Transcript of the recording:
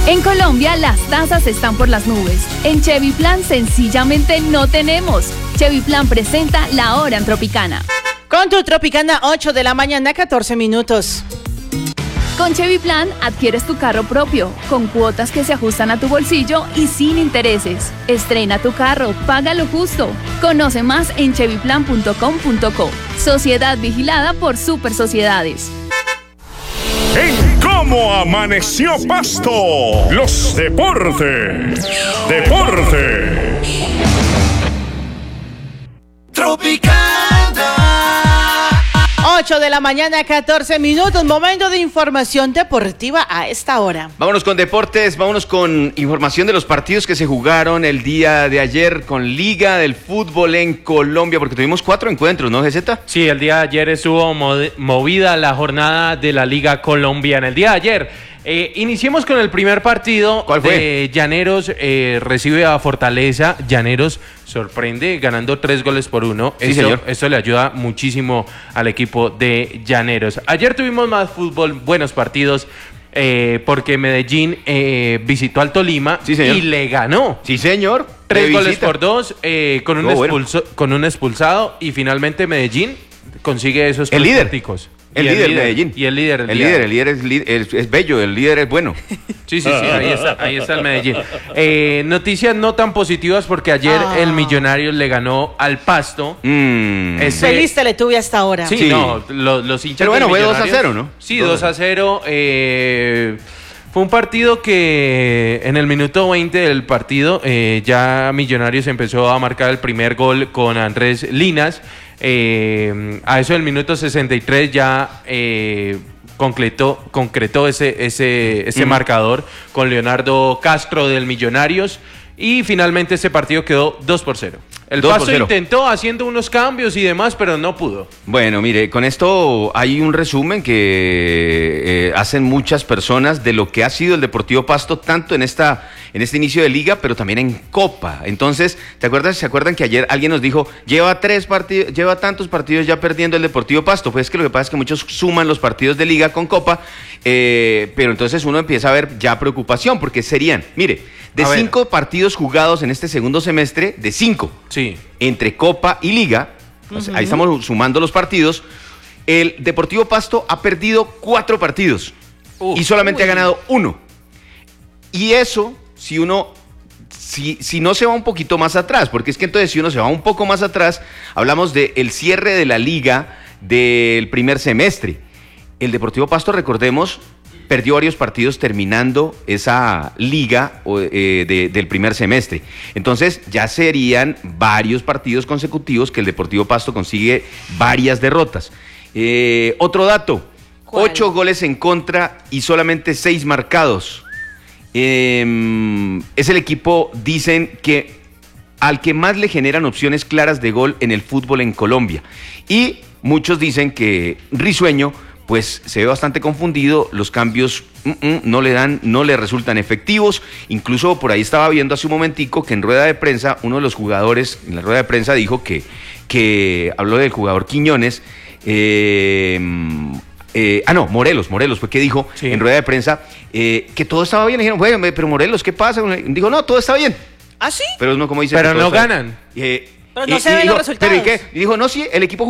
En Colombia las tasas están por las nubes. En Chevy Plan sencillamente no tenemos. Chevy Plan presenta La Hora en Tropicana. Con tu Tropicana, 8 de la mañana, 14 minutos. Con Chevy Plan adquieres tu carro propio, con cuotas que se ajustan a tu bolsillo y sin intereses. Estrena tu carro, paga lo justo. Conoce más en chevyplan.com.co. Sociedad vigilada por Super Sociedades. En Cómo Amaneció Pasto, los deportes. Tropicana. 8 de la mañana, 14 minutos. Momento de información deportiva a esta hora. Vámonos con deportes, vámonos con información de los partidos que se jugaron el día de ayer con Liga del Fútbol en Colombia, porque tuvimos 4 encuentros, ¿no, GZ? Sí, el día de ayer estuvo movida la jornada de la Liga Colombiana. El día de ayer iniciemos con el primer partido. ¿Cuál fue? De Llaneros recibe a Fortaleza. Llaneros sorprende ganando 3-1. Sí, señor. Esto le ayuda muchísimo al equipo de Llaneros. Ayer tuvimos más fútbol, buenos partidos, porque Medellín visitó al Tolima, sí, señor, y le ganó. Sí, señor. 3-2 con un expulsado, y finalmente Medellín consigue esos el líder. Punticos. El líder Medellín. Y el líder. El líder es bello, el líder es bueno. Sí, ahí está el Medellín. Noticias no tan positivas porque ayer el Millonarios le ganó al Pasto. Feliz te le tuve hasta ahora. Sí, no, los hinchas. Pero bueno, fue 2-0, ¿no? Sí, 2-0. Fue un partido que en el minuto 20 del partido ya Millonarios empezó a marcar el primer gol con Andrés Linas. A eso del minuto 63 ya concretó ese marcador con Leonardo Castro del Millonarios, y finalmente ese partido quedó 2-0. El Pasto intentó haciendo unos cambios y demás, pero no pudo. Bueno, mire, con esto hay un resumen que hacen muchas personas de lo que ha sido el Deportivo Pasto, tanto en este inicio de liga, pero también en Copa. Entonces, ¿se acuerdan que ayer alguien nos dijo, lleva tantos partidos ya perdiendo el Deportivo Pasto? Pues es que lo que pasa es que muchos suman los partidos de liga con Copa, pero entonces uno empieza a ver ya preocupación, porque serían, mire, de 5 partidos jugados en este segundo semestre, de 5, sí, entre Copa y Liga, ahí estamos sumando los partidos, el Deportivo Pasto ha perdido 4 partidos y solamente ha ganado 1. Y eso, si no se va un poquito más atrás, porque es que entonces si uno se va un poco más atrás, hablamos del cierre de la Liga del primer semestre. El Deportivo Pasto, recordemos, perdió varios partidos terminando esa liga del primer semestre. Entonces ya serían varios partidos consecutivos que el Deportivo Pasto consigue varias derrotas. Otro dato, 8 goles en contra y solamente 6 marcados. Es el equipo, dicen, que al que más le generan opciones claras de gol en el fútbol en Colombia. Y muchos dicen que Risueño pues se ve bastante confundido, los cambios no le resultan efectivos. Incluso por ahí estaba viendo hace un momentico que en rueda de prensa, uno de los jugadores en la rueda de prensa dijo que habló del jugador Quiñones, Morelos fue que dijo, sí, en rueda de prensa que todo estaba bien. Le dijeron, güey, pero Morelos, ¿qué pasa? Dijo, no, todo está bien. ¿Ah, sí? Pero uno como dice, pero no ganan. Pero no se ven los resultados. ¿Pero y qué? Y dijo, no, sí, el equipo